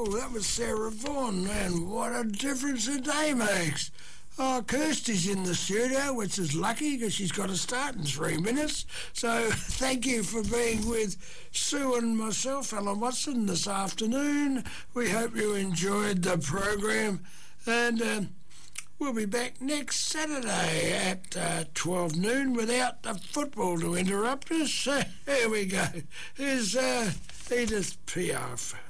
Oh, that was Sarah Vaughan, man. What a difference a day makes. Oh, Kirsty's in the studio, which is lucky because she's got to start in 3 minutes. So thank you for being with Sue and myself, Alan Watson, this afternoon. We hope you enjoyed the program. And we'll be back next Saturday at 12 noon without the football to interrupt us. Here we go. Here's Edith Piaf.